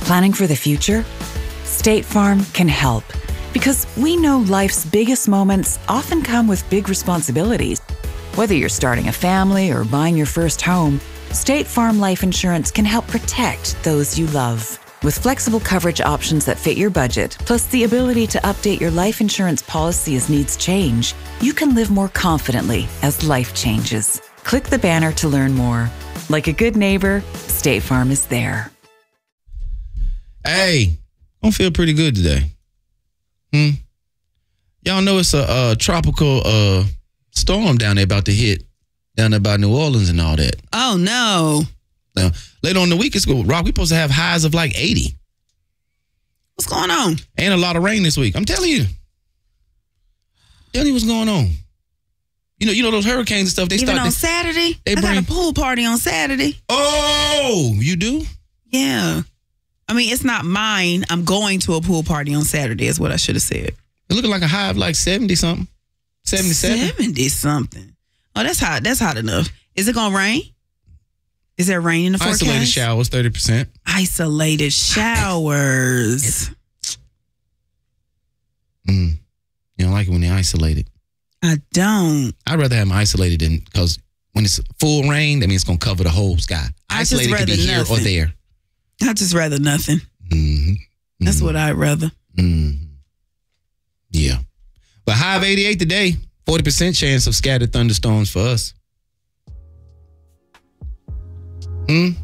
Planning for the future? State Farm can help because we know life's biggest moments often come with big responsibilities. Whether you're starting a family or buying your first home, State Farm Life Insurance can help protect those you love. With flexible coverage options that fit your budget, plus the ability to update your life insurance policy as needs change, you can live more confidently as life changes. Click the banner to learn more. Like a good neighbor, State Farm is there. Hey, I feel pretty good today. Y'all know it's a tropical storm down there about to hit down there by New Orleans and all that. Oh, no. Now, later on in the week, it's going, Rock, we supposed to have highs of like 80. What's going on? And a lot of rain this week. I'm telling you. Tell you what's going on. You know those hurricanes and stuff. Even on Saturday? I got a pool party on Saturday. Oh, you do? Yeah. I mean, it's not mine. I'm going to a pool party on Saturday is what I should have said. It looking like a high of like 70-something. 77? 70-something. Oh, that's hot enough. Is it going to rain? Is there rain in the forecast? Isolated showers, 30%. Isolated showers. You don't like it when they're isolated? I don't. I'd rather have them isolated than, because when it's full rain, that means it's going to cover the whole sky. Isolated could be here or there. I'd just rather nothing. That's what I'd rather. Yeah. But high of 88 today, 40% chance of scattered thunderstorms for us.